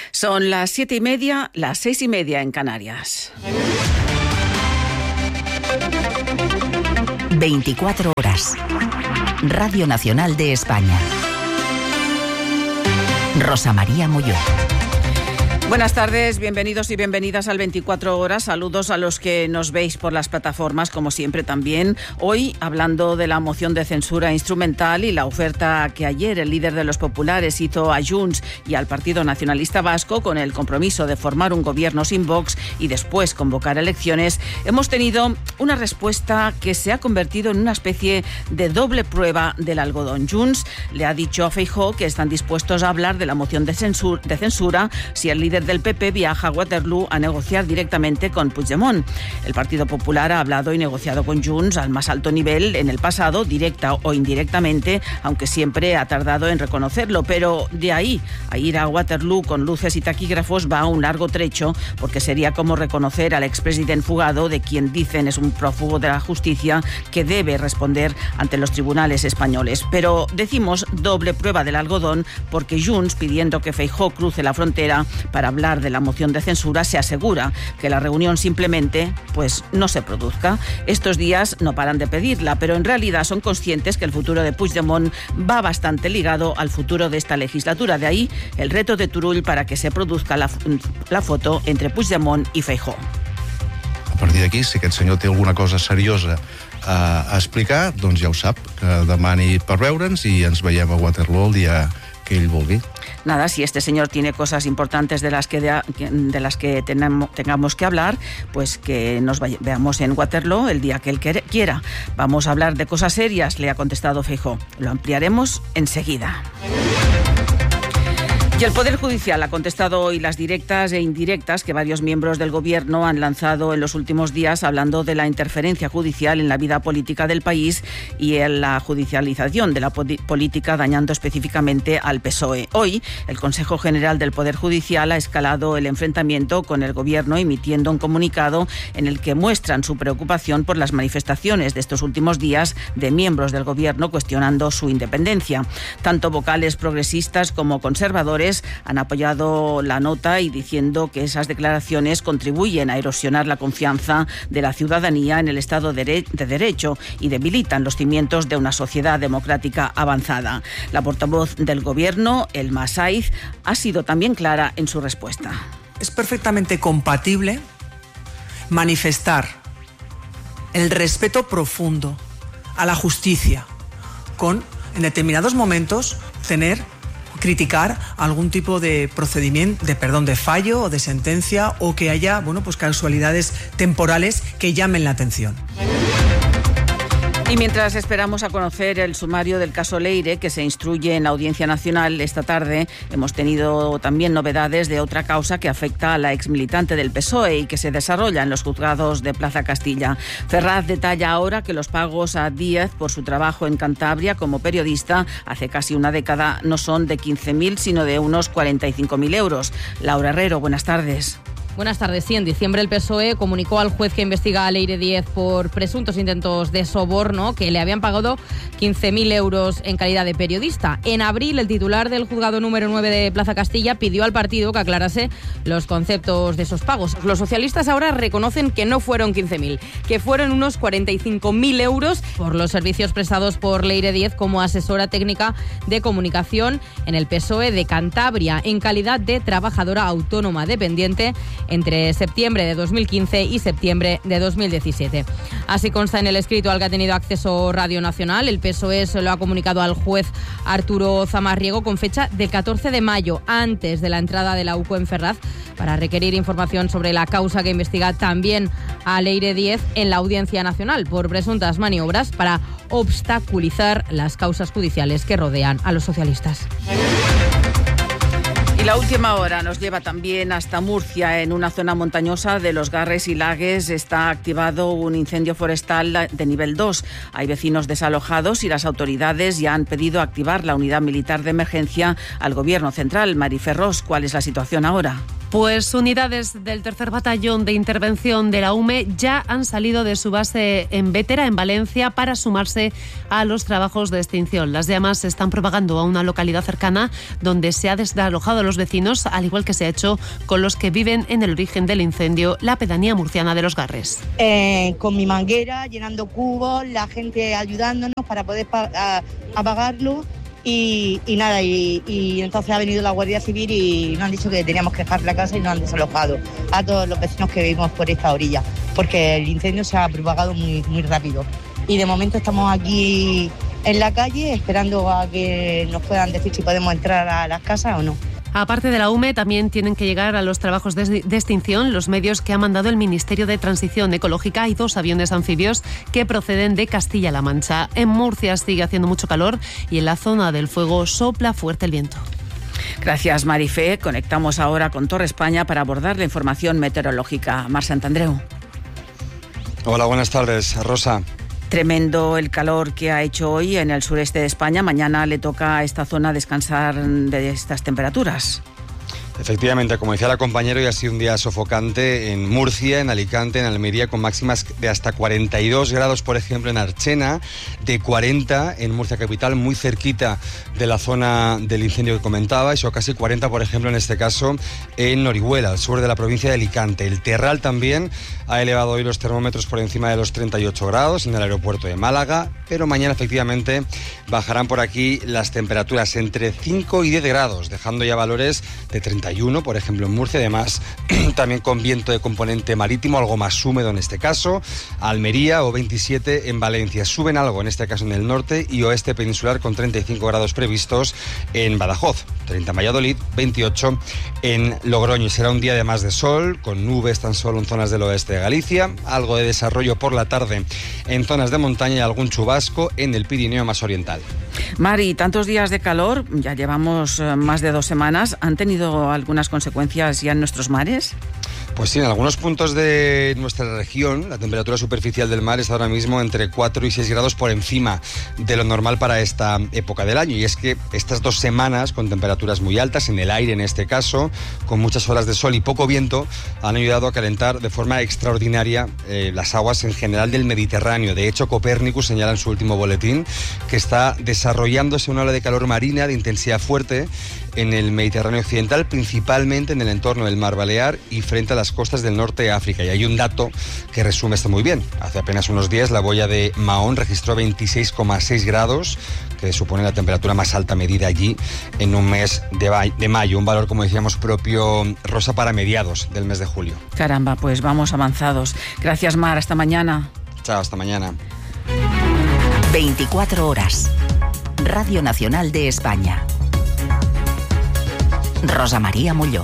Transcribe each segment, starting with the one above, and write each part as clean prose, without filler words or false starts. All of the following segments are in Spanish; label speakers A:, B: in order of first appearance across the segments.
A: Son las 7:30, las 6:30 en Canarias.
B: 24 horas. Radio Nacional de España. Rosa María Molló.
A: Buenas tardes, bienvenidos y bienvenidas al 24 horas. Saludos a los que nos veis por las plataformas, como siempre también. Hoy hablando de la moción de censura instrumental y la oferta que ayer el líder de los populares hizo a Junts y al Partido Nacionalista Vasco con el compromiso de formar un gobierno sin Vox y después convocar elecciones, hemos tenido una respuesta que se ha convertido en una especie de doble prueba del algodón. Junts le ha dicho a Feijóo que están dispuestos a hablar de la moción de censura si el líder del PP viaja a Waterloo a negociar directamente con Puigdemont. El Partido Popular ha hablado y negociado con Junts al más alto nivel en el pasado, directa o indirectamente, aunque siempre ha tardado en reconocerlo, pero de ahí a ir a Waterloo con luces y taquígrafos va un largo trecho, porque sería como reconocer al expresidente fugado, de quien dicen es un prófugo de la justicia que debe responder ante los tribunales españoles. Pero decimos doble prueba del algodón porque Junts, pidiendo que Feijóo cruce la frontera para hablar de la moción de censura, se asegura que la reunión simplemente pues no se produzca. Estos días no paran de pedirla, pero en realidad son conscientes que el futuro de Puigdemont va bastante ligado al futuro de esta legislatura. De ahí el reto de Turull para que se produzca la foto entre Puigdemont i Feijóo.
C: A partir d'aquí, si aquest senyor té alguna cosa seriosa a explicar, doncs ja ho sap, que demani per veure'ns i ens veiem a Waterloo el dia que ell vulgui.
A: Nada, si este señor tiene cosas importantes de las que tengamos que hablar, pues que nos veamos en Waterloo el día que él quiera. Vamos a hablar de cosas serias, le ha contestado Feijóo. Lo ampliaremos enseguida. Y el Poder Judicial ha contestado hoy las directas e indirectas que varios miembros del Gobierno han lanzado en los últimos días, hablando de la interferencia judicial en la vida política del país y en la judicialización de la política, dañando específicamente al PSOE. Hoy, el Consejo General del Poder Judicial ha escalado el enfrentamiento con el Gobierno, emitiendo un comunicado en el que muestran su preocupación por las manifestaciones de estos últimos días de miembros del Gobierno cuestionando su independencia. Tanto vocales progresistas como conservadores han apoyado la nota y diciendo que esas declaraciones contribuyen a erosionar la confianza de la ciudadanía en el Estado de Derecho y debilitan los cimientos de una sociedad democrática avanzada. La portavoz del Gobierno, Elma Saiz, ha sido también clara en su respuesta.
D: Es perfectamente compatible manifestar el respeto profundo a la justicia con, en determinados momentos, criticar algún tipo de procedimiento, de fallo o de sentencia, o que haya, casualidades temporales que llamen la atención.
A: Y mientras esperamos a conocer el sumario del caso Leire, que se instruye en la Audiencia Nacional esta tarde, hemos tenido también novedades de otra causa que afecta a la exmilitante del PSOE y que se desarrolla en los juzgados de Plaza Castilla. Ferraz detalla ahora que los pagos a Díaz por su trabajo en Cantabria como periodista hace casi una década no son de 15.000, sino de unos 45.000 euros. Laura Herrero, buenas tardes.
E: Buenas tardes. Sí, en diciembre el PSOE comunicó al juez que investiga a Leire Díez por presuntos intentos de soborno que le habían pagado 15.000 euros en calidad de periodista. En abril, el titular del juzgado número 9 de Plaza Castilla pidió al partido que aclarase los conceptos de esos pagos. Los socialistas ahora reconocen que no fueron 15.000, que fueron unos 45.000 euros por los servicios prestados por Leire Díez como asesora técnica de comunicación en el PSOE de Cantabria, en calidad de trabajadora autónoma dependiente entre septiembre de 2015 y septiembre de 2017. Así consta en el escrito al que ha tenido acceso Radio Nacional. El PSOE se lo ha comunicado al juez Arturo Zamarriego con fecha del 14 de mayo, antes de la entrada de la UCO en Ferraz, para requerir información sobre la causa que investiga también a Leire Díez en la Audiencia Nacional por presuntas maniobras para obstaculizar las causas judiciales que rodean a los socialistas.
A: Y la última hora nos lleva también hasta Murcia. En una zona montañosa de los Garres y Lagues está activado un incendio forestal de nivel 2. Hay vecinos desalojados y las autoridades ya han pedido activar la unidad militar de emergencia al Gobierno central. Mari Ferrós, ¿cuál es la situación ahora?
F: Pues unidades del 3er Batallón de Intervención de la UME ya han salido de su base en Bétera, en Valencia, para sumarse a los trabajos de extinción. Las llamas se están propagando a una localidad cercana donde se ha desalojado a los vecinos, al igual que se ha hecho con los que viven en el origen del incendio, la pedanía murciana de Los Garres.
G: Con mi manguera, llenando cubos, la gente ayudándonos para poder apagarlo. Y nada, y entonces ha venido la Guardia Civil y nos han dicho que teníamos que dejar la casa y nos han desalojado a todos los vecinos que vivimos por esta orilla, porque el incendio se ha propagado muy, muy rápido. Y de momento estamos aquí en la calle esperando a que nos puedan decir si podemos entrar a las casas o no.
F: Aparte de la UME, también tienen que llegar a los trabajos de extinción los medios que ha mandado el Ministerio de Transición Ecológica y 2 aviones anfibios que proceden de Castilla-La Mancha. En Murcia sigue haciendo mucho calor y en la zona del fuego sopla fuerte el viento.
A: Gracias, Marifé. Conectamos ahora con Torre España para abordar la información meteorológica. Mar Santandreu.
H: Hola, buenas tardes, Rosa.
A: Tremendo el calor que ha hecho hoy en el sureste de España. Mañana le toca a esta zona descansar de estas temperaturas.
H: Efectivamente, como decía la compañera, hoy ha sido un día sofocante en Murcia, en Alicante, en Almería, con máximas de hasta 42 grados, por ejemplo, en Archena, de 40 en Murcia capital, muy cerquita de la zona del incendio que comentaba, o casi 40, por ejemplo, en este caso, en Orihuela, al sur de la provincia de Alicante. El Terral también ha elevado hoy los termómetros por encima de los 38 grados en el aeropuerto de Málaga, pero mañana efectivamente bajarán por aquí las temperaturas entre 5 y 10 grados, dejando ya valores de 31, por ejemplo, en Murcia, además también con viento de componente marítimo, algo más húmedo en este caso, Almería, o 27 en Valencia. Suben algo en este caso en el norte y oeste peninsular, con 35 grados previstos en Badajoz, 30 en Valladolid, 28 en Logroño. Y será un día además de sol, con nubes tan solo en zonas del oeste de Galicia, algo de desarrollo por la tarde en zonas de montaña y algún chubasco en el Pirineo más oriental.
A: Mari, tantos días de calor, ya llevamos más de 2 semanas, ¿han tenido algunas consecuencias ya en nuestros mares?
H: Pues sí, en algunos puntos de nuestra región la temperatura superficial del mar está ahora mismo entre 4 y 6 grados por encima de lo normal para esta época del año. Y es que estas 2 semanas con temperaturas muy altas, en el aire en este caso, con muchas horas de sol y poco viento, han ayudado a calentar de forma extraordinaria las aguas en general del Mediterráneo. De hecho, Copernicus señala en su último boletín que está desarrollándose una ola de calor marina de intensidad fuerte en el Mediterráneo occidental, principalmente en el entorno del Mar Balear y frente a las costas del norte de África. Y hay un dato que resume esto muy bien. Hace apenas unos días la boya de Mahón registró 26,6 grados, que supone la temperatura más alta medida allí en un mes de mayo. Un valor, como decíamos, propio, Rosa, para mediados del mes de julio.
A: Caramba, pues vamos avanzados. Gracias, Mar. Hasta mañana.
H: Chao, hasta mañana.
B: 24 horas. Radio Nacional de España. Rosa María Molló.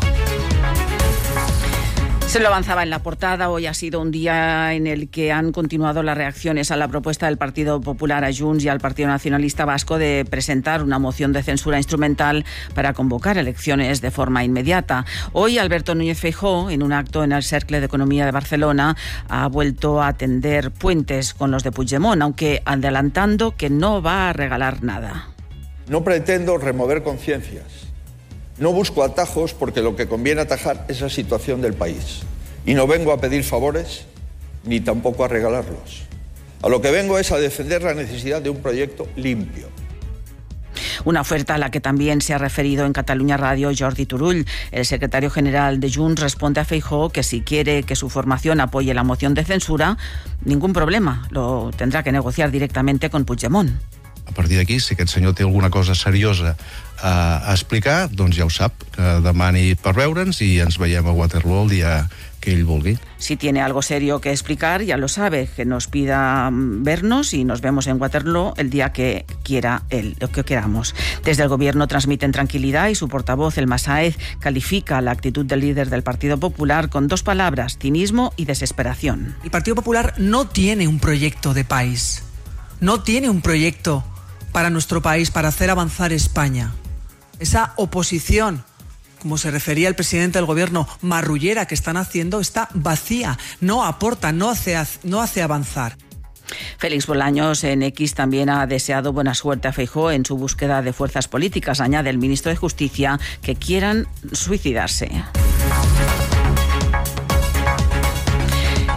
A: Se lo avanzaba en la portada. Hoy ha sido un día en el que han continuado las reacciones a la propuesta del Partido Popular a Junts y al Partido Nacionalista Vasco de presentar una moción de censura instrumental para convocar elecciones de forma inmediata. Hoy Alberto Núñez Feijóo, en un acto en el Cercle de Economía de Barcelona, ha vuelto a tender puentes con los de Puigdemont, aunque adelantando que no va a regalar nada.
I: No pretendo remover conciencias. No busco atajos porque lo que conviene atajar es la situación del país. Y no vengo a pedir favores ni tampoco a regalarlos. A lo que vengo es a defender la necesidad de un proyecto limpio.
A: Una oferta a la que también se ha referido en Catalunya Radio Jordi Turull. El secretario general de Junts responde a Feijóo que si quiere que su formación apoye la moción de censura, ningún problema, lo tendrá que negociar directamente con Puigdemont.
C: A partir d'aquí, si aquest senyor té alguna cosa seriosa a explicar, doncs ja ho sap, que demani per veure'ns i ens veiem a Waterloo el dia que ell vulgui.
A: Si tiene algo serio que explicar, ya lo sabe, que nos pida vernos y nos vemos en Waterloo el día que quiera él, lo que queramos. Desde el gobierno transmiten tranquilidad y su portavoz, el Masáez, califica la actitud del líder del Partido Popular con 2 palabras, cinismo y desesperación.
D: El Partido Popular no tiene un proyecto de país, no tiene un proyecto para nuestro país, para hacer avanzar España. Esa oposición, como se refería el presidente del gobierno, marrullera que están haciendo, está vacía, no aporta, no hace avanzar.
A: Félix Bolaños en X también ha deseado buena suerte a Feijóo en su búsqueda de fuerzas políticas. Añade el ministro de Justicia que quieran suicidarse.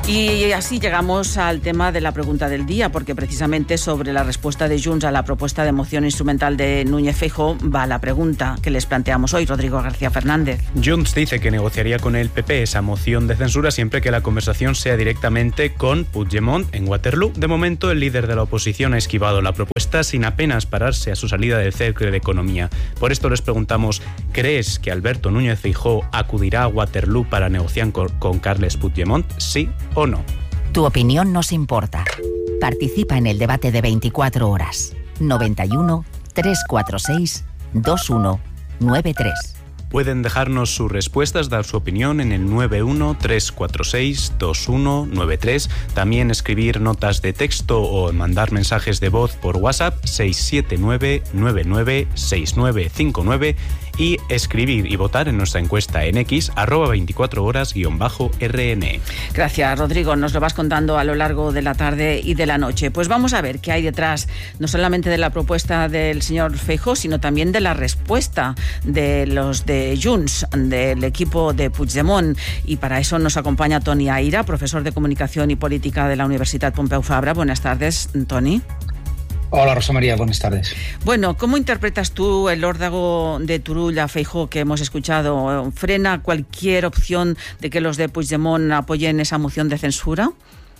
A: Y así llegamos al tema de la pregunta del día, porque precisamente sobre la respuesta de Junts a la propuesta de moción instrumental de Núñez Feijóo va la pregunta que les planteamos hoy. Rodrigo García Fernández.
J: Junts dice que negociaría con el PP esa moción de censura siempre que la conversación sea directamente con Puigdemont en Waterloo. De momento, el líder de la oposición ha esquivado la propuesta sin apenas pararse a su salida del Cercle de Economía. Por esto les preguntamos, ¿crees que Alberto Núñez Feijóo acudirá a Waterloo para negociar con Carles Puigdemont? ¿Sí o no?
B: Tu opinión nos importa. Participa en el debate de 24 horas. 91 346 2193.
J: Pueden dejarnos sus respuestas, dar su opinión en el 91-346-2193. También escribir notas de texto o mandar mensajes de voz por WhatsApp 679-996959 y escribir y votar en nuestra encuesta en X, @24horas_RN.
A: Gracias, Rodrigo. Nos lo vas contando a lo largo de la tarde y de la noche. Pues vamos a ver qué hay detrás, no solamente de la propuesta del señor Feijóo, sino también de la respuesta de los de Junts, del equipo de Puigdemont. Y para eso nos acompaña Toni Aira, profesor de Comunicación y Política de la Universidad Pompeu Fabra. Buenas tardes, Toni.
K: Hola, Rosa María, buenas tardes.
A: Bueno, ¿cómo interpretas tú el órdago de Turull a Feijóo que hemos escuchado? ¿Frena cualquier opción de que los de Puigdemont apoyen esa moción de censura?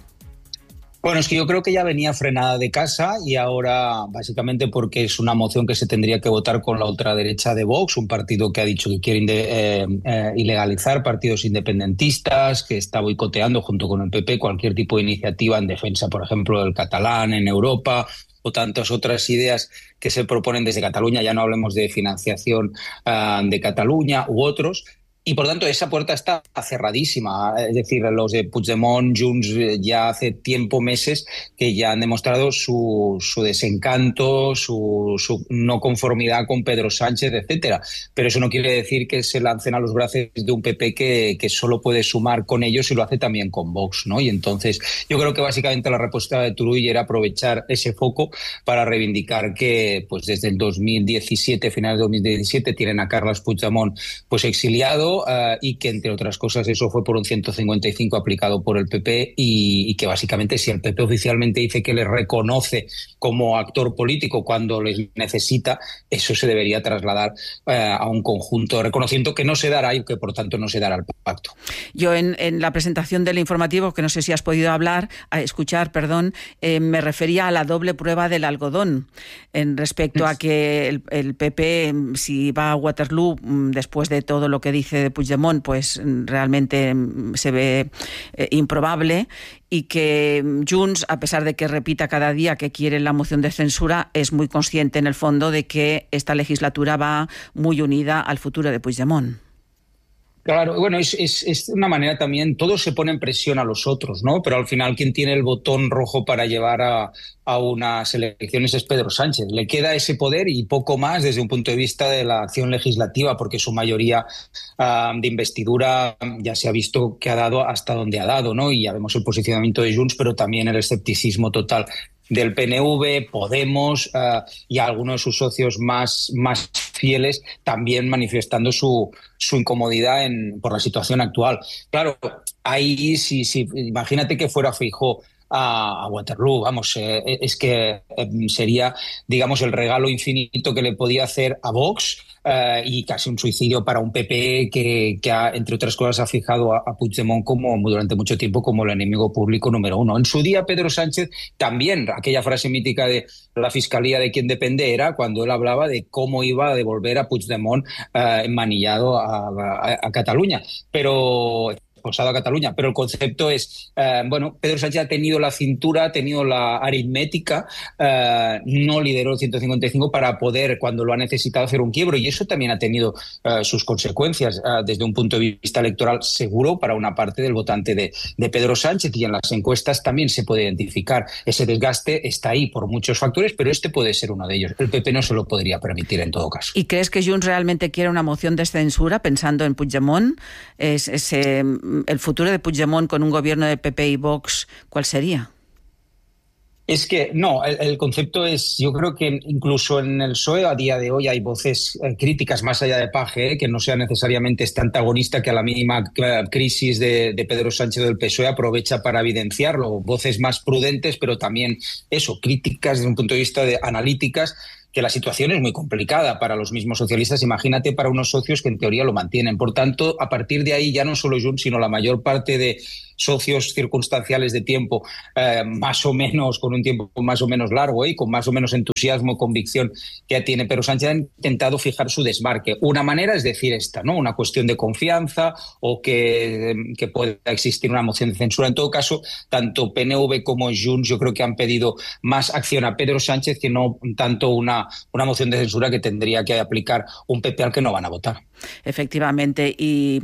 K: Bueno, es que yo creo que ya venía frenada de casa y ahora básicamente porque es una moción que se tendría que votar con la ultraderecha de Vox, un partido que ha dicho que quiere ilegalizar partidos independentistas, que está boicoteando junto con el PP cualquier tipo de iniciativa en defensa, por ejemplo, del catalán en Europa, o tantas otras ideas que se proponen desde Cataluña, ya no hablemos de financiación de Cataluña u otros. Y por tanto esa puerta está cerradísima, es decir, los de Puigdemont, Junts ya hace tiempo, meses, que ya han demostrado su desencanto, su no conformidad con Pedro Sánchez, etcétera. Pero eso no quiere decir que se lancen a los brazos de un PP que solo puede sumar con ellos y lo hace también con Vox, ¿no? Y entonces yo creo que básicamente la respuesta de Turull era aprovechar ese foco para reivindicar que pues desde el 2017, finales de 2017, tienen a Carles Puigdemont pues exiliado, y que, entre otras cosas, eso fue por un 155 aplicado por el PP y que básicamente si el PP oficialmente dice que les reconoce como actor político cuando les necesita, eso se debería trasladar a un conjunto de reconocimiento que no se dará y que por tanto no se dará al pacto.
A: Yo en la presentación del informativo, que no sé si has podido escuchar, me refería a la doble prueba del algodón en respecto a que el PP, si va a Waterloo después de todo lo que dice de Puigdemont, pues realmente se ve improbable, y que Junts, a pesar de que repita cada día que quiere la moción de censura, es muy consciente en el fondo de que esta legislatura va muy unida al futuro de Puigdemont.
K: Claro, bueno, es una manera también, todos se ponen presión a los otros, ¿no? Pero al final quien tiene el botón rojo para llevar a unas elecciones es Pedro Sánchez. Le queda ese poder y poco más desde un punto de vista de la acción legislativa, porque su mayoría de investidura ya se ha visto que ha dado hasta donde ha dado, ¿no? Y ya vemos el posicionamiento de Junts, pero también el escepticismo total del PNV, Podemos y algunos de sus socios más fieles también manifestando su incomodidad por la situación actual. Claro, ahí sí, imagínate que fuera Feijóo a Waterloo, vamos, es que sería, digamos, el regalo infinito que le podía hacer a Vox, y casi un suicidio para un PP que ha, entre otras cosas, ha fijado a Puigdemont durante mucho tiempo como el enemigo público número uno. En su día, Pedro Sánchez también, aquella frase mítica de la fiscalía de quien depende, era cuando él hablaba de cómo iba a devolver a Puigdemont enmanillado a Cataluña. Pero a Cataluña, pero el concepto es, Pedro Sánchez ha tenido la cintura, ha tenido la aritmética, no lideró el 155 para poder, cuando lo ha necesitado, hacer un quiebro, y eso también ha tenido sus consecuencias desde un punto de vista electoral seguro para una parte del votante de Pedro Sánchez, y en las encuestas también se puede identificar ese desgaste, está ahí por muchos factores, pero este puede ser uno de ellos. El PP no se lo podría permitir en todo caso.
A: ¿Y crees que Junts realmente quiere una moción de censura pensando en Puigdemont? ¿El futuro de Puigdemont con un gobierno de PP y Vox, cuál sería?
K: Es que no, el concepto es, yo creo que incluso en el PSOE a día de hoy hay voces críticas más allá de Paje, que no sea necesariamente este antagonista que a la mínima crisis de Pedro Sánchez del PSOE aprovecha para evidenciarlo. Voces más prudentes, pero también eso, críticas desde un punto de vista de analíticas, que la situación es muy complicada para los mismos socialistas, imagínate para unos socios que en teoría lo mantienen. Por tanto, a partir de ahí ya no solo Junts, sino la mayor parte de socios circunstanciales de tiempo, más o menos, con un tiempo más o menos largo y con más o menos entusiasmo y convicción que tiene Pedro Sánchez, han intentado fijar su desmarque. Una manera es decir esta, ¿no? Una cuestión de confianza o que pueda existir una moción de censura. En todo caso, tanto PNV como Junts yo creo que han pedido más acción a Pedro Sánchez que no tanto una moción de censura que tendría que aplicar un PP al que no van a votar.
A: Efectivamente. ¿Y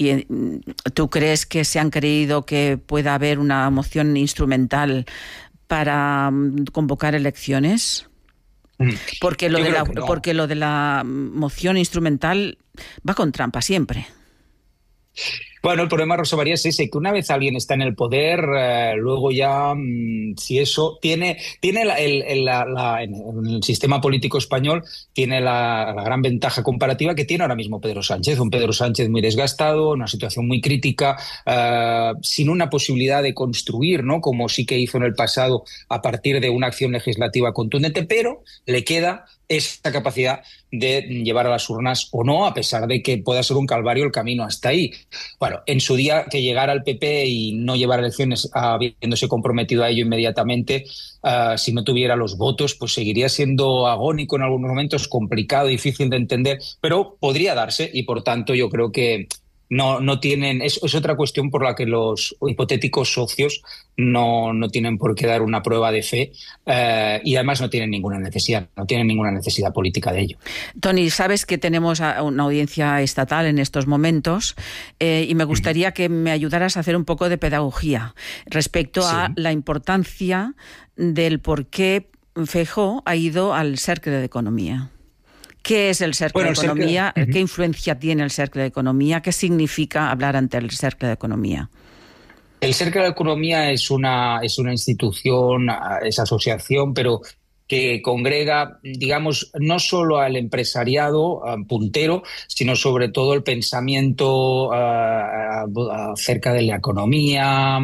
A: tú crees que se han creído que pueda haber una moción instrumental para convocar elecciones? Porque lo de la moción instrumental va con trampa siempre.
K: Bueno, el problema, Rosa María, es ese, que una vez alguien está en el poder, luego ya, si eso tiene en el sistema político español, tiene la gran ventaja comparativa que tiene ahora mismo Pedro Sánchez. Un Pedro Sánchez muy desgastado, una situación muy crítica, sin una posibilidad de construir, ¿no? Como sí que hizo en el pasado a partir de una acción legislativa contundente, pero le queda esa capacidad de llevar a las urnas o no, a pesar de que pueda ser un calvario el camino hasta ahí. Bueno, en su día que llegara al PP y no llevar elecciones habiéndose comprometido a ello inmediatamente, si no tuviera los votos, pues seguiría siendo agónico en algunos momentos, complicado, difícil de entender, pero podría darse y por tanto yo creo que no tienen, es otra cuestión por la que los hipotéticos socios no tienen por qué dar una prueba de fe y además no tienen ninguna necesidad política de ello.
A: Tony, sabes que tenemos una audiencia estatal en estos momentos y me gustaría que me ayudaras a hacer un poco de pedagogía respecto a la importancia del por qué Feijóo ha ido al Cercle de Economía. ¿Qué es el Cercle de Economía? ¿Qué influencia tiene el Cercle de Economía? ¿Qué significa hablar ante el Cercle de Economía?
K: El Cercle de Economía es una institución, es asociación, pero que congrega, digamos, no solo al empresariado puntero, sino sobre todo el pensamiento acerca de la economía,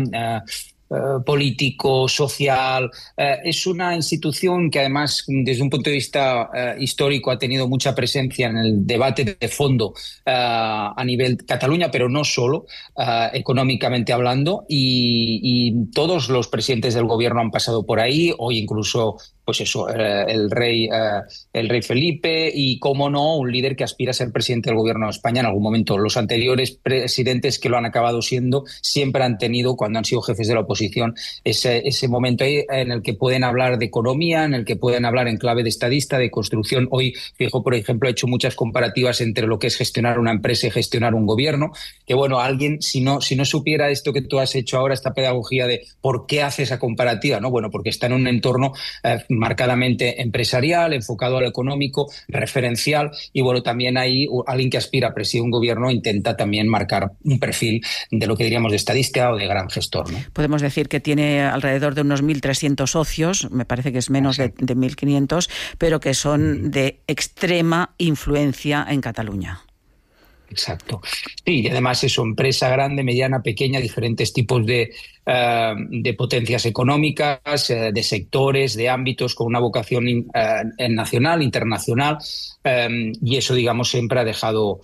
K: político, social. Es una institución que además, desde un punto de vista histórico, ha tenido mucha presencia en el debate de fondo a nivel Cataluña, pero no solo, económicamente hablando, y todos los presidentes del gobierno han pasado por ahí, hoy incluso pues eso, el rey Felipe y, cómo no, un líder que aspira a ser presidente del gobierno de España en algún momento. Los anteriores presidentes que lo han acabado siendo siempre han tenido, cuando han sido jefes de la oposición, ese momento ahí en el que pueden hablar de economía, en el que pueden hablar en clave de estadista, de construcción. Hoy, Feijóo, por ejemplo, ha hecho muchas comparativas entre lo que es gestionar una empresa y gestionar un gobierno, que bueno, alguien, si no supiera esto que tú has hecho ahora, esta pedagogía de por qué hace esa comparativa, ¿no? Bueno, porque está en un entorno marcadamente empresarial, enfocado a lo económico, referencial, y bueno, también ahí alguien que aspira a presidir un gobierno intenta también marcar un perfil de lo que diríamos de estadista o de gran gestor, ¿no?
A: Podemos decir que tiene alrededor de unos 1.300 socios, me parece que es menos de 1.500, pero que son de extrema influencia en Cataluña.
K: Exacto. Sí, y además eso, empresa grande, mediana, pequeña, diferentes tipos de potencias económicas, de sectores, de ámbitos, con una vocación nacional, internacional, y eso, digamos, siempre ha dejado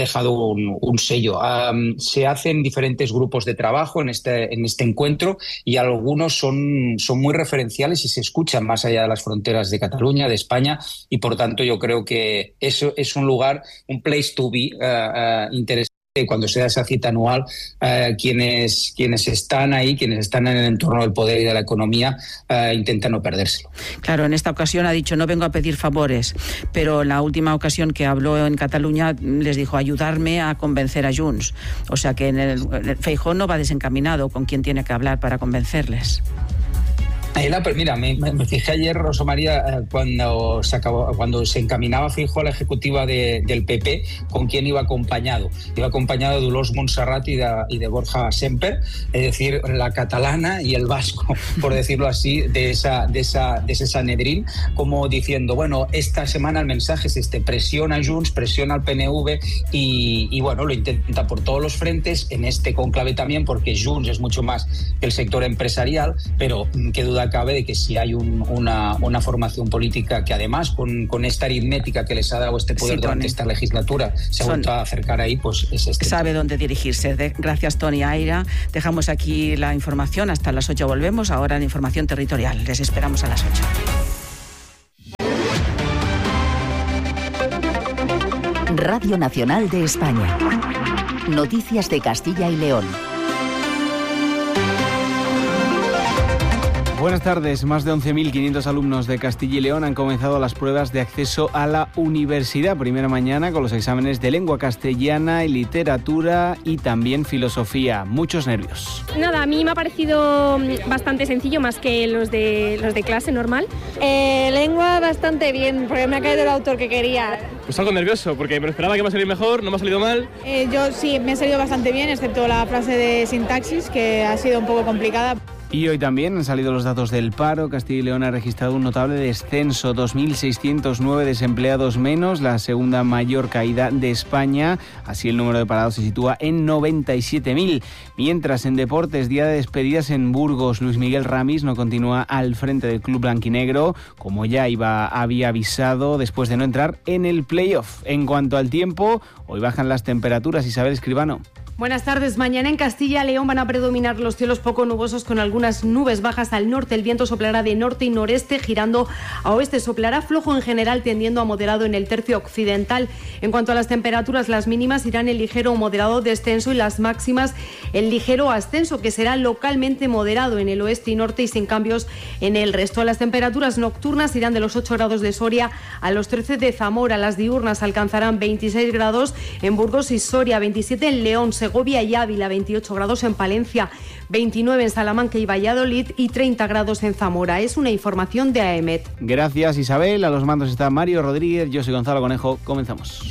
K: un sello. Se hacen diferentes grupos de trabajo en este encuentro, y algunos son muy referenciales y se escuchan más allá de las fronteras de Cataluña, de España, y por tanto yo creo que eso es un lugar, un place to be interesante. Cuando se da esa cita anual, quienes están ahí, quienes están en el entorno del poder y de la economía, intentan no perdérselo.
A: Claro, en esta ocasión ha dicho, no vengo a pedir favores, pero la última ocasión que habló en Cataluña les dijo, ayudarme a convencer a Junts. O sea que Feijóo no va desencaminado con quién tiene que hablar para convencerles.
K: Mira, me fijé ayer, Rosa María, cuando se encaminaba Feijóo a la ejecutiva del PP, con quién iba acompañado. Iba acompañado de Dolors Montserrat y de Borja Semper, es decir, la catalana y el vasco, por decirlo así, de ese Sanedrín, como diciendo, bueno, esta semana el mensaje es presiona a Junts, presiona al PNV y bueno, lo intenta por todos los frentes, en este conclave también, porque Junts es mucho más que el sector empresarial, pero qué duda cabe de que si hay una formación política que además con esta aritmética que les ha dado este poder durante esta legislatura se ha vuelto a acercar ahí, pues es
A: sabe dónde dirigirse. Gracias, Tony Aira. Dejamos aquí la información, hasta las 8 volvemos, ahora en Información Territorial. Les esperamos a las 8.
B: Radio Nacional de España. Noticias de Castilla y León.
L: Buenas tardes. Más de 11.500 alumnos de Castilla y León han comenzado las pruebas de acceso a la universidad. Primera mañana con los exámenes de lengua castellana y literatura y también filosofía. Muchos nervios.
M: Nada, a mí me ha parecido bastante sencillo, más que los de clase normal. Lengua bastante bien, porque me ha caído el autor que quería.
N: Pues algo nervioso, porque me esperaba que iba a salir mejor, no me ha salido mal.
M: Yo sí, me ha salido bastante bien, excepto la frase de sintaxis, que ha sido un poco complicada.
L: Y hoy también han salido los datos del paro. Castilla y León ha registrado un notable descenso, 2.609 desempleados menos, la segunda mayor caída de España. Así el número de parados se sitúa en 97.000. Mientras en deportes, día de despedidas en Burgos, Luis Miguel Ramis no continúa al frente del club blanquinegro, como ya había avisado después de no entrar en el playoff. En cuanto al tiempo, hoy bajan las temperaturas. Isabel Escribano.
O: Buenas tardes. Mañana en Castilla y León van a predominar los cielos poco nubosos con algunas nubes bajas al norte. El viento soplará de norte y noreste, girando a oeste. Soplará flojo en general, tendiendo a moderado en el tercio occidental. En cuanto a las temperaturas, las mínimas irán en ligero o moderado descenso y las máximas en ligero ascenso, que será localmente moderado en el oeste y norte y sin cambios en el resto. Las temperaturas nocturnas irán de los 8 grados de Soria a los 13 de Zamora. Las diurnas alcanzarán 26 grados en Burgos y Soria, 27 en León, Segovia y Ávila, 28 grados en Palencia, 29 en Salamanca y Valladolid y 30 grados en Zamora. Es una información de AEMET.
L: Gracias, Isabel. A los mandos está Mario Rodríguez. Yo soy Gonzalo Conejo. Comenzamos.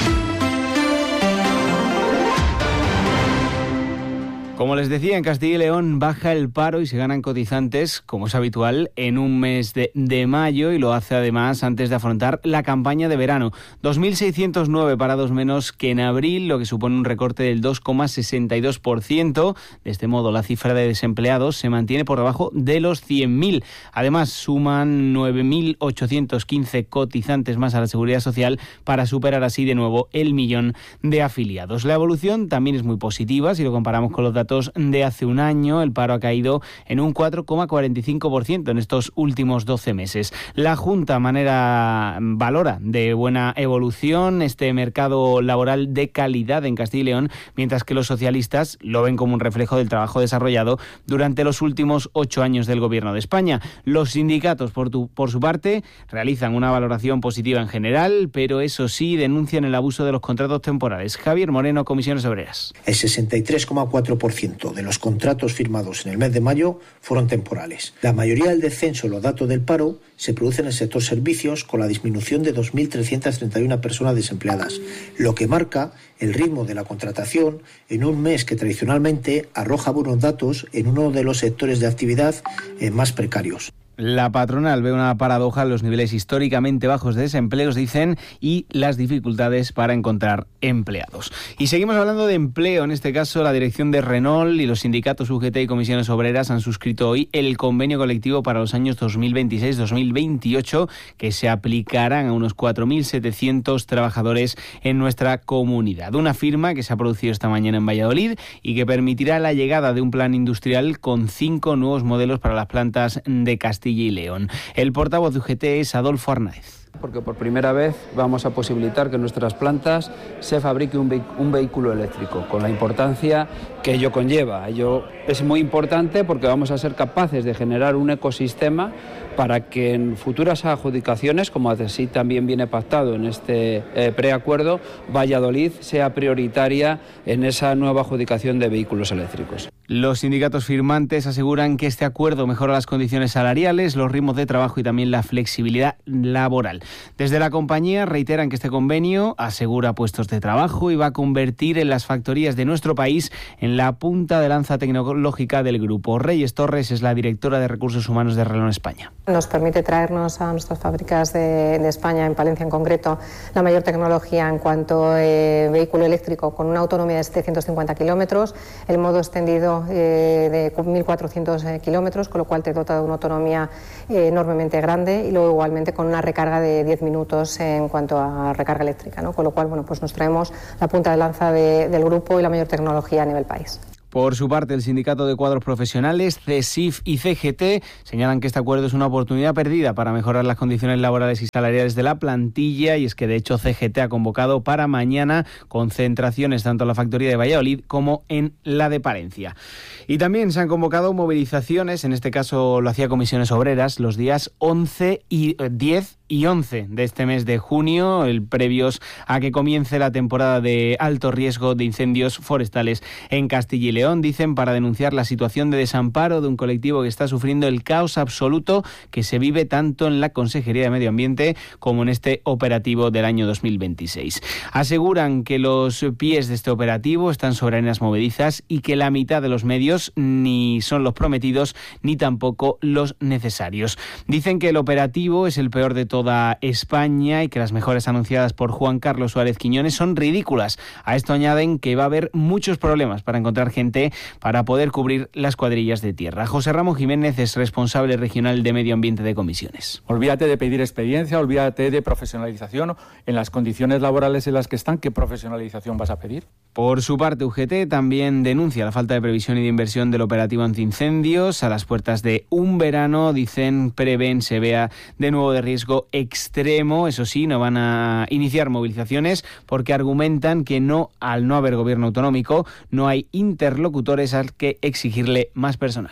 L: Como les decía, en Castilla y León baja el paro y se ganan cotizantes, como es habitual, en un mes de mayo, y lo hace además antes de afrontar la campaña de verano. 2.609 parados menos que en abril, lo que supone un recorte del 2,62%. De este modo, la cifra de desempleados se mantiene por debajo de los 100.000. Además, suman 9.815 cotizantes más a la Seguridad Social para superar así de nuevo el 1.000.000 de afiliados. La evolución también es muy positiva si lo comparamos con los datos de hace un año. El paro ha caído en un 4,45% en estos últimos 12 meses. La Junta valora de buena evolución este mercado laboral de calidad en Castilla y León, mientras que los socialistas lo ven como un reflejo del trabajo desarrollado durante los últimos 8 años del Gobierno de España. Los sindicatos, por su parte, realizan una valoración positiva en general, pero eso sí, denuncian el abuso de los contratos temporales. Javier Moreno, Comisiones Obreras.
P: El 63,4% de los contratos firmados en el mes de mayo fueron temporales. La mayoría del descenso en los datos del paro se produce en el sector servicios, con la disminución de 2.331 personas desempleadas, lo que marca el ritmo de la contratación en un mes que tradicionalmente arroja buenos datos en uno de los sectores de actividad más precarios.
L: La patronal ve una paradoja en los niveles históricamente bajos de desempleos, dicen, y las dificultades para encontrar empleados. Y seguimos hablando de empleo. En este caso, la dirección de Renault y los sindicatos UGT y Comisiones Obreras han suscrito hoy el convenio colectivo para los años 2026-2028, que se aplicarán a unos 4.700 trabajadores en nuestra comunidad. Una firma que se ha producido esta mañana en Valladolid y que permitirá la llegada de un plan industrial con 5 nuevos modelos para las plantas de Castilla y León. El portavoz de UGT es Adolfo Arnáez.
Q: Porque por primera vez vamos a posibilitar que en nuestras plantas se fabrique un vehículo eléctrico, con la importancia que ello conlleva. Ello es muy importante porque vamos a ser capaces de generar un ecosistema para que en futuras adjudicaciones, como así también viene pactado en este preacuerdo, Valladolid sea prioritaria en esa nueva adjudicación de vehículos eléctricos.
L: Los sindicatos firmantes aseguran que este acuerdo mejora las condiciones salariales, los ritmos de trabajo y también la flexibilidad laboral. Desde la compañía reiteran que este convenio asegura puestos de trabajo y va a convertir en las factorías de nuestro país en la punta de lanza tecnológica del grupo. Reyes Torres es la directora de Recursos Humanos de Renault España.
R: Nos permite traernos a nuestras fábricas de España, en Palencia en concreto, la mayor tecnología en cuanto a vehículo eléctrico con una autonomía de 750 kilómetros, el modo extendido de 1.400 kilómetros, con lo cual te dota de una autonomía enormemente grande y luego igualmente con una recarga de 10 minutos en cuanto a recarga eléctrica, ¿no? Con lo cual, bueno, pues nos traemos la punta de lanza del grupo y la mayor tecnología a nivel país.
L: Por su parte, el Sindicato de Cuadros Profesionales, CESIF y CGT señalan que este acuerdo es una oportunidad perdida para mejorar las condiciones laborales y salariales de la plantilla, y es que de hecho CGT ha convocado para mañana concentraciones tanto en la factoría de Valladolid como en la de Palencia. Y también se han convocado movilizaciones, en este caso lo hacía Comisiones Obreras, los días 10 y 11 de este mes de junio, previos a que comience la temporada de alto riesgo de incendios forestales en Castilla y León. Dicen, para denunciar la situación de desamparo de un colectivo que está sufriendo el caos absoluto que se vive tanto en la Consejería de Medio Ambiente como en este operativo del año 2026. Aseguran que los pies de este operativo están sobre arenas movedizas y que la mitad de los medios ni son los prometidos ni tampoco los necesarios. Dicen que el operativo es el peor de toda España y que las mejoras anunciadas por Juan Carlos Suárez Quiñones son ridículas. A esto añaden que va a haber muchos problemas para encontrar gente para poder cubrir las cuadrillas de tierra. José Ramón Jiménez es responsable regional de Medio Ambiente de Comisiones.
S: Olvídate de pedir experiencia, olvídate de profesionalización. En las condiciones laborales en las que están, ¿qué profesionalización vas a pedir?
L: Por su parte, UGT también denuncia la falta de previsión y de inversión del operativo antiincendios. A las puertas de un verano, dicen, prevén se vea de nuevo de riesgo extremo. Eso sí, no van a iniciar movilizaciones porque argumentan que al no haber gobierno autonómico, no hay interlocutores al que exigirle más personal.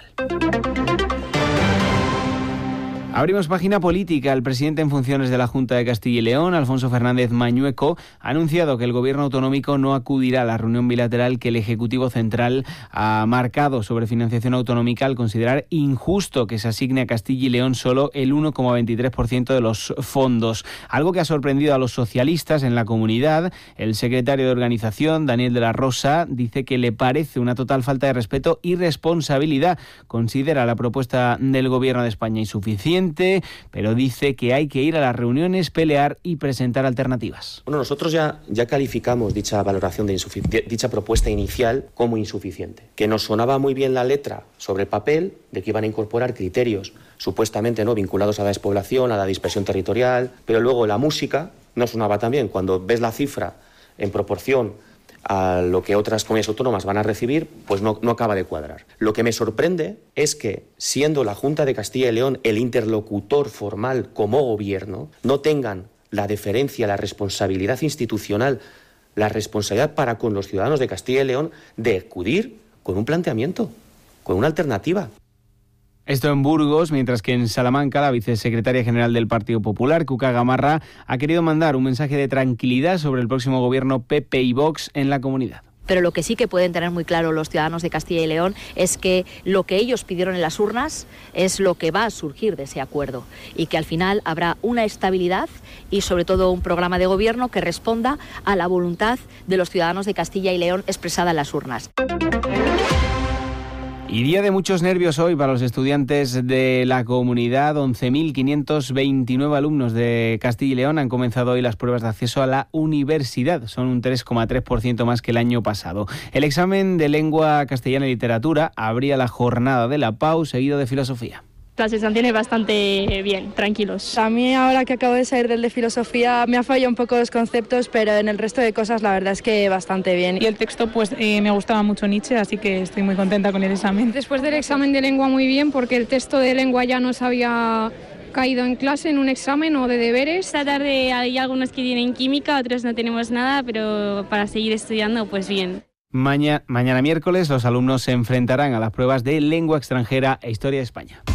L: Abrimos página política. El presidente en funciones de la Junta de Castilla y León, Alfonso Fernández Mañueco, ha anunciado que el gobierno autonómico no acudirá a la reunión bilateral que el Ejecutivo Central ha marcado sobre financiación autonómica al considerar injusto que se asigne a Castilla y León solo el 1,23% de los fondos. Algo que ha sorprendido a los socialistas en la comunidad. El secretario de organización, Daniel de la Rosa, dice que le parece una total falta de respeto y responsabilidad. Considera la propuesta del gobierno de España insuficiente, pero dice que hay que ir a las reuniones, pelear y presentar alternativas.
T: Bueno, nosotros ya calificamos dicha valoración dicha propuesta inicial como insuficiente, que nos sonaba muy bien la letra sobre el papel de que iban a incorporar criterios supuestamente no vinculados a la despoblación, a la dispersión territorial, pero luego la música no sonaba tan bien. Cuando ves la cifra en proporción a lo que otras comunidades autónomas van a recibir, pues no acaba de cuadrar. Lo que me sorprende es que, siendo la Junta de Castilla y León el interlocutor formal como gobierno, no tengan la deferencia, la responsabilidad institucional, la responsabilidad para con los ciudadanos de Castilla y León de acudir con un planteamiento, con una alternativa.
L: Esto en Burgos, mientras que en Salamanca la vicesecretaria general del Partido Popular, Cuca Gamarra, ha querido mandar un mensaje de tranquilidad sobre el próximo gobierno PP y Vox en la comunidad.
U: Pero lo que sí que pueden tener muy claro los ciudadanos de Castilla y León es que lo que ellos pidieron en las urnas es lo que va a surgir de ese acuerdo y que al final habrá una estabilidad y sobre todo un programa de gobierno que responda a la voluntad de los ciudadanos de Castilla y León expresada en las urnas.
L: Y día de muchos nervios hoy para los estudiantes de la comunidad. 11.529 alumnos de Castilla y León han comenzado hoy las pruebas de acceso a la universidad. Son un 3,3% más que el año pasado. El examen de lengua castellana y literatura abría la jornada de la PAU, seguido de filosofía.
V: Las sensaciones bastante bien, tranquilos. A mí ahora que acabo de salir del de filosofía me ha fallado un poco los conceptos, pero en el resto de cosas la verdad es que bastante bien.
W: Y el texto pues me gustaba mucho Nietzsche, así que estoy muy contenta con el examen.
X: Después del examen de lengua muy bien, porque el texto de lengua ya no sabía
V: caído en clase en un examen o de deberes. Esta tarde hay algunos que tienen química, otros no tenemos nada, pero para seguir estudiando, pues bien.
L: Mañana miércoles los alumnos se enfrentarán a las pruebas de lengua extranjera e historia de España.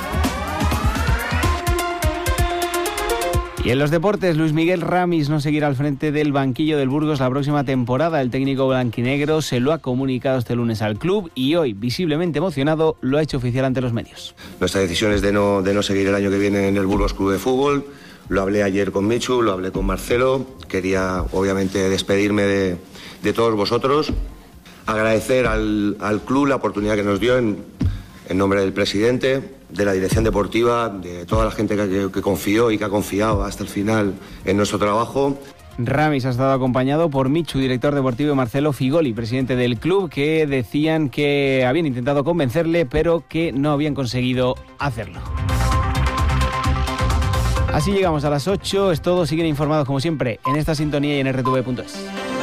L: Y en los deportes, Luis Miguel Ramis no seguirá al frente del banquillo del Burgos la próxima temporada. El técnico blanquinegro se lo ha comunicado este lunes al club y hoy, visiblemente emocionado, lo ha hecho oficial ante los medios.
E: Nuestra decisión es de no seguir el año que viene en el Burgos Club de Fútbol. Lo hablé ayer con Michu, lo hablé con Marcelo. Quería, obviamente, despedirme de todos vosotros. Agradecer al club la oportunidad que nos dio en nombre del presidente, de la dirección deportiva, de toda la gente que confió y que ha confiado hasta el final en nuestro trabajo.
L: Ramis ha estado acompañado por Michu, director deportivo, y Marcelo Figoli, presidente del club, que decían que habían intentado convencerle, pero que no habían conseguido hacerlo. Así llegamos a las 8. Es todo. Siguen informados, como siempre, en esta sintonía y en rtv.es.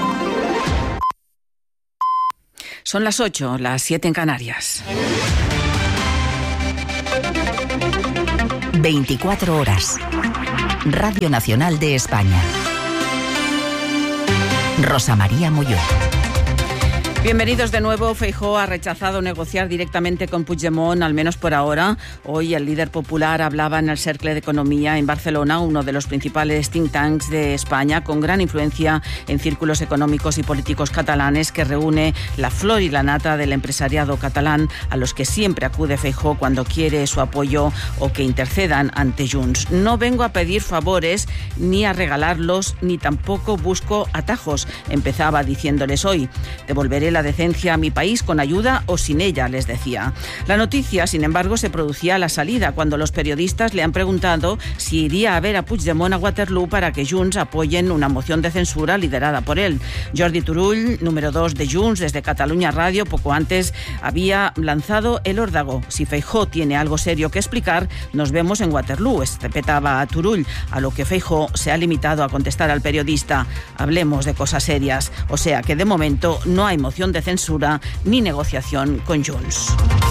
A: Son las 8, las 7 en Canarias.
B: 24 horas. Radio Nacional de España. Rosa María Molló.
A: Bienvenidos de nuevo. Feijóo ha rechazado negociar directamente con Puigdemont, al menos por ahora. Hoy el líder popular hablaba en el Cercle de Economía en Barcelona, uno de los principales think tanks de España, con gran influencia en círculos económicos y políticos catalanes, que reúne la flor y la nata del empresariado catalán, a los que siempre acude Feijóo cuando quiere su apoyo o que intercedan ante Junts. No vengo a pedir favores ni a regalarlos, ni tampoco busco atajos, empezaba diciéndoles hoy. Devolveré la decencia a mi país con ayuda o sin ella, les decía. La noticia, sin embargo, se producía a la salida, cuando los periodistas le han preguntado si iría a ver a Puigdemont a Waterloo para que Junts apoyen una moción de censura liderada por él. Jordi Turull, número 2 de Junts, desde Catalunya Radio, poco antes había lanzado el órdago. Si Feijóo tiene algo serio que explicar, nos vemos en Waterloo, espetaba a Turull, a lo que Feijóo se ha limitado a contestar al periodista: hablemos de cosas serias. O sea que de momento no hay moción de censura ni negociación con Junts.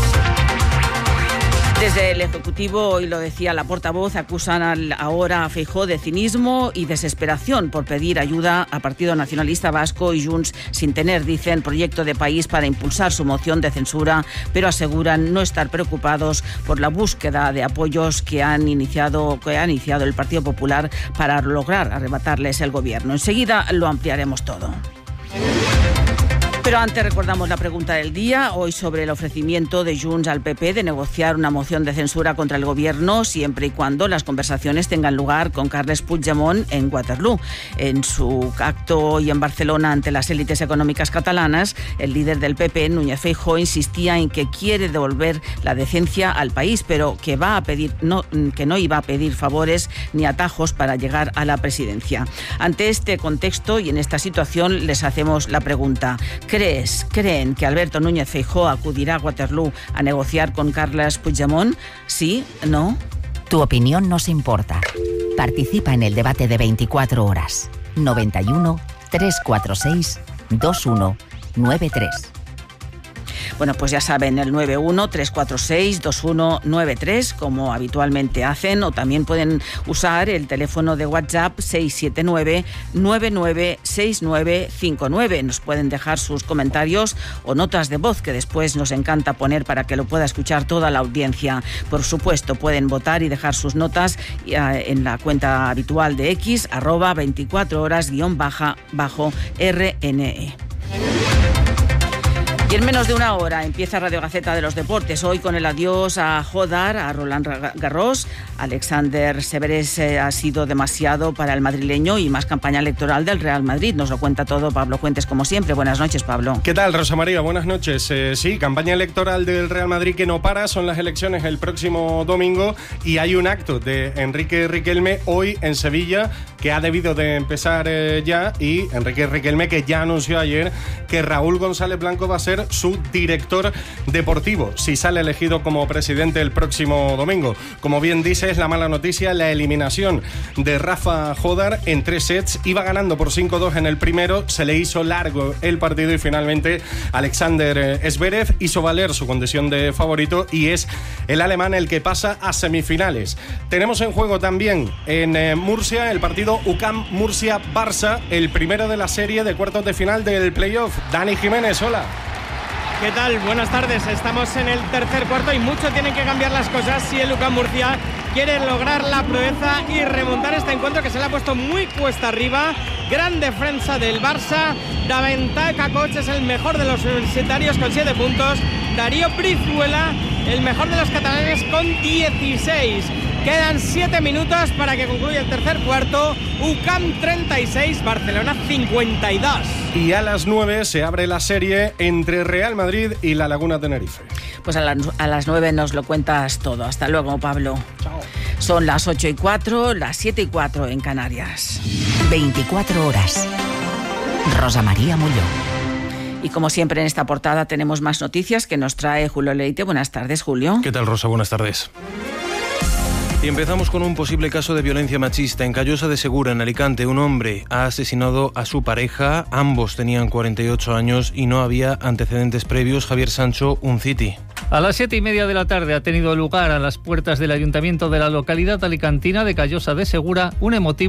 A: Desde el Ejecutivo, hoy lo decía la portavoz, acusan ahora a Feijóo de cinismo y desesperación por pedir ayuda a Partido Nacionalista Vasco y Junts sin tener, dicen, proyecto de país para impulsar su moción de censura, pero aseguran no estar preocupados por la búsqueda de apoyos que ha iniciado el Partido Popular para lograr arrebatarles el gobierno. Enseguida lo ampliaremos todo. Pero antes recordamos la pregunta del día, hoy sobre el ofrecimiento de Junts al PP de negociar una moción de censura contra el gobierno siempre y cuando las conversaciones tengan lugar con Carles Puigdemont en Waterloo. En su acto hoy en Barcelona ante las élites económicas catalanas, el líder del PP, Núñez Feijóo, insistía en que quiere devolver la decencia al país, pero que no iba a pedir favores ni atajos para llegar a la presidencia. Ante este contexto y en esta situación les hacemos la pregunta: ¿Creen que Alberto Núñez Feijóo acudirá a Waterloo a negociar con Carles Puigdemont? ¿Sí? ¿No?
B: Tu opinión nos importa. Participa en el debate de 24 horas. 91 346 2193.
A: Bueno, pues ya saben, el 91-346-2193, como habitualmente hacen, o también pueden usar el teléfono de WhatsApp 679-996959. Nos pueden dejar sus comentarios o notas de voz, que después nos encanta poner para que lo pueda escuchar toda la audiencia. Por supuesto, pueden votar y dejar sus notas en la cuenta habitual de X, @24 horas_RNE. Y en menos de una hora empieza Radio Gaceta de los Deportes, hoy con el adiós a Jodar, a Roland Garros. Alexander Severés ha sido demasiado para el madrileño y más campaña electoral del Real Madrid. Nos lo cuenta todo Pablo Fuentes, como siempre. Buenas noches, Pablo.
F: ¿Qué tal, Rosa María? Buenas noches. Sí, campaña electoral del Real Madrid que no para. Son las elecciones el próximo domingo y hay un acto de Enrique Riquelme hoy en Sevilla que ha debido de empezar ya, y Enrique Riquelme, que ya anunció ayer que Raúl González Blanco va a ser su director deportivo, si sale elegido como presidente el próximo domingo. Como bien dices, la mala noticia, la eliminación de Rafa Jodar en 3 sets. Iba ganando por 5-2 en el primero, se le hizo largo el partido y finalmente Alexander Zverev hizo valer su condición de favorito y es el alemán el que pasa a semifinales. Tenemos en juego también en Murcia el partido UCAM Murcia-Barça, el primero de la serie de cuartos de final del playoff. Dani Jiménez, hola.
G: ¿Qué tal? Buenas tardes. Estamos en el tercer cuarto y mucho tienen que cambiar las cosas si el UCAM Murcia quiere lograr la proeza y remontar este encuentro que se le ha puesto muy cuesta arriba. Gran defensa del Barça. Davinta Cacoch es el mejor de los universitarios con 7 puntos. Darío Brizuela, el mejor de los catalanes, con 16. Quedan 7 minutos para que concluya el tercer cuarto. UCAM 36, Barcelona 52.
F: Y a las 9 se abre la serie entre Real Madrid y La Laguna Tenerife.
A: Pues a las 9 nos lo cuentas todo. Hasta luego, Pablo.
F: Chao.
A: Son las 8:04, las 7:04 en Canarias.
B: 24 horas. Rosa María Mulló.
A: Y como siempre en esta portada tenemos más noticias que nos trae Julio Leite. Buenas tardes, Julio.
H: ¿Qué tal, Rosa? Buenas tardes. Y empezamos con un posible caso de violencia machista. En Callosa de Segura, en Alicante, un hombre ha asesinado a su pareja. Ambos tenían 48 años y no había antecedentes previos. Javier Sancho, UNCITI.
I: A las 7:30 de la tarde ha tenido lugar a las puertas del ayuntamiento de la localidad alicantina de Callosa de Segura un emotivo